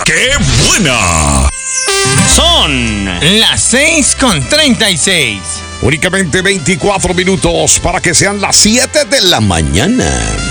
¡Qué buena! Son las 6:36. Únicamente 24 minutos para que sean las 7 de la mañana.